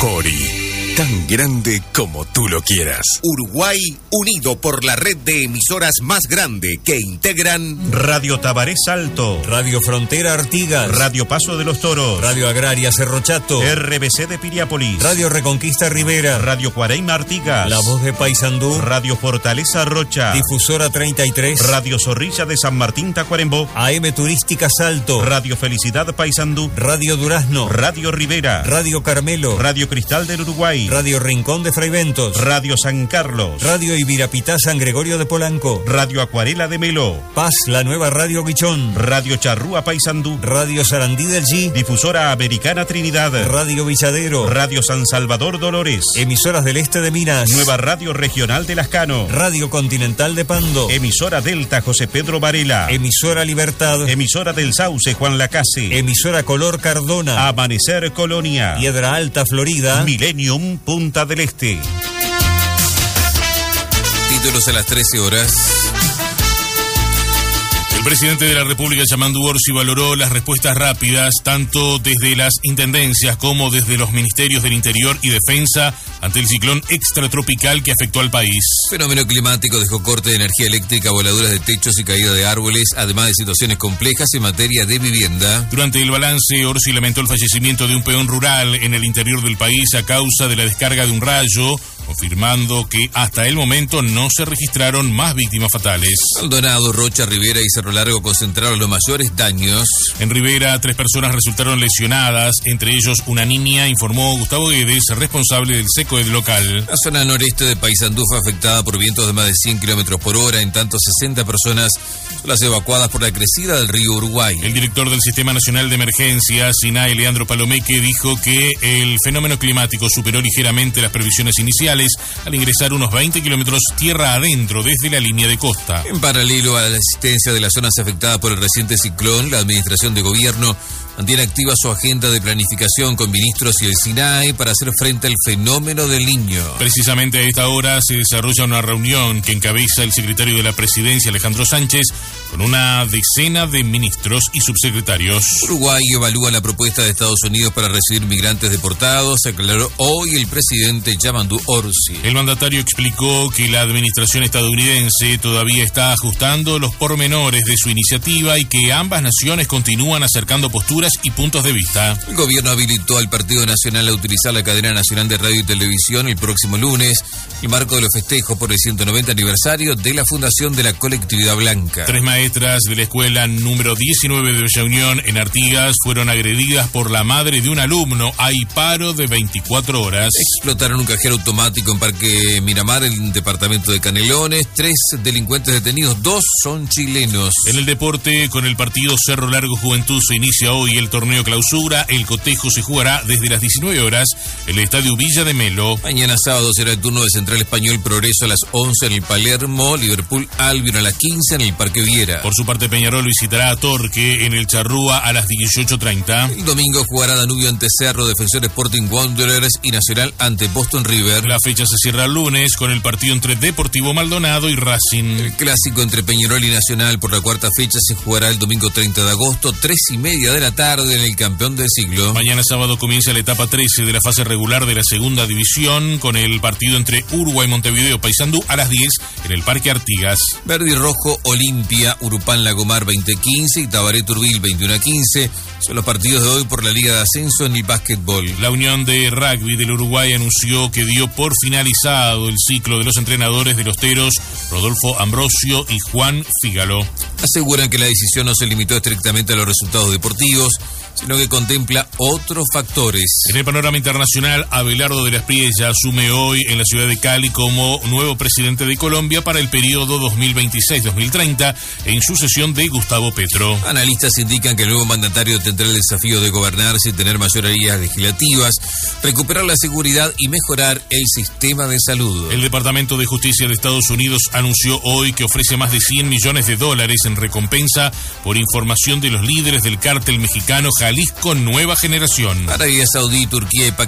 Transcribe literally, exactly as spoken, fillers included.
Cori, tan grande como tú lo quieras. Uruguay unido por la red de emisoras más grande que integran Radio Tabaré Salto, Radio Frontera Artigas, Radio Paso de los Toros, Radio Agraria Cerro Chato, R B C de Piriápolis, Radio Reconquista Rivera, Radio Cuareima Artigas, La Voz de Paysandú, Radio Fortaleza Rocha, Difusora treinta y tres, Radio Zorrilla de San Martín Tacuarembó, A M Turística Salto, Radio Felicidad Paysandú, Radio Durazno, Radio Rivera, Radio Carmelo, Radio Cristal del Uruguay, Radio Rincón de Fraiventos, Radio San Carlos, Radio Ibirapitá San Gregorio de Polanco, Radio Acuarela de Melo, Paz, la nueva Radio Guichón, Radio Charrúa Paysandú, Radio Sarandí del G, Difusora Americana Trinidad, Radio Villadero, Radio San Salvador Dolores, Emisoras del Este de Minas, Nueva Radio Regional de Lascano, Radio Continental de Pando, Emisora Delta José Pedro Varela, Emisora Libertad, Emisora del Sauce Juan Lacase, Emisora Color Cardona, Amanecer Colonia, Piedra Alta Florida, Millennium Punta del Este. Títulos a las trece horas. El presidente de la República, Yamandu Orsi, valoró las respuestas rápidas, tanto desde las intendencias como desde los ministerios del Interior y Defensa, ante el ciclón extratropical que afectó al país. Fenómeno climático dejó corte de energía eléctrica, voladuras de techos y caída de árboles, además de situaciones complejas en materia de vivienda. Durante el balance, Orsi lamentó el fallecimiento de un peón rural en el interior del país a causa de la descarga de un rayo, confirmando que hasta el momento no se registraron más víctimas fatales. Maldonado, Rocha, Rivera y Cerro Largo concentraron los mayores daños. En Rivera, tres personas resultaron lesionadas, entre ellos una niña, informó Gustavo Guedes, responsable del SECOED local. La zona noreste de Paysandú fue afectada por vientos de más de cien kilómetros por hora, en tanto sesenta personas son las evacuadas por la crecida del río Uruguay. El director del Sistema Nacional de Emergencias, SINAE, Leandro Palomeque, dijo que el fenómeno climático superó ligeramente las previsiones iniciales al ingresar unos veinte kilómetros tierra adentro desde la línea de costa. En paralelo a la existencia de las zonas afectadas por el reciente ciclón, la Administración de Gobierno mantiene activa su agenda de planificación con ministros y el SINAE para hacer frente al fenómeno del Niño. Precisamente a esta hora se desarrolla una reunión que encabeza el secretario de la Presidencia, Alejandro Sánchez, con una decena de ministros y subsecretarios. Uruguay evalúa la propuesta de Estados Unidos para recibir migrantes deportados, aclaró hoy el presidente Yamandu Orsi. El mandatario explicó que la administración estadounidense todavía está ajustando los pormenores de su iniciativa y que ambas naciones continúan acercando posturas y puntos de vista. El gobierno habilitó al Partido Nacional a utilizar la cadena nacional de radio y televisión el próximo lunes, en marco de los festejos por el ciento noventa aniversario de la fundación de la colectividad blanca. Tres maestras de la escuela número diecinueve de Bella Unión en Artigas fueron agredidas por la madre de un alumno. Hay paro de veinticuatro horas. Explotaron un cajero automático en Parque Miramar, en el departamento de Canelones. Tres delincuentes detenidos, dos son chilenos. En el deporte, con el partido Cerro Largo Juventud se inicia hoy el torneo clausura. El cotejo se jugará desde las diecinueve horas en el estadio Villa de Melo. Mañana sábado será el turno de Central Español Progreso a las once en el Palermo, Liverpool Albion a las quince en el Parque Viera. Por su parte, Peñarol visitará a Torque en el Charrúa a las dieciocho treinta. El domingo jugará Danubio ante Cerro, Defensor Sporting Wanderers y Nacional ante Boston River. La fecha se cierra el lunes con el partido entre Deportivo Maldonado y Racing. El clásico entre Peñarol y Nacional por la cuarta fecha se jugará el domingo treinta de agosto, tres y media de la tarde en el campeón del siglo. Mañana sábado comienza la etapa trece de la fase regular de la segunda división con el partido entre Uruguay Montevideo Paysandú a las diez en el Parque Artigas. Verde y Rojo Olimpia, Urupán Lagomar veinte quince y Tabaré Turbil veintiuno a quince son los partidos de hoy por la Liga de Ascenso en el básquetbol. La Unión de Rugby del Uruguay anunció que dio por finalizado el ciclo de los entrenadores de los Teros, Rodolfo Ambrosio y Juan Fígalo. Aseguran que la decisión no se limitó estrictamente a los resultados deportivos, sino que contempla otros factores. En el panorama internacional, Abelardo de la Espriella asume hoy en la ciudad de Cali como nuevo presidente de Colombia para el periodo dos mil veintiséis dos mil treinta, en sucesión de Gustavo Petro. Analistas indican que el nuevo mandatario tendrá el desafío de gobernar sin tener mayorías legislativas, recuperar la seguridad y mejorar el sistema de salud. El Departamento de Justicia de Estados Unidos anunció hoy que ofrece más de cien millones de dólares en recompensa por información de los líderes del cártel mexicano Jalisco Nueva Generación. Arabia Saudí, Turquía y Pakistán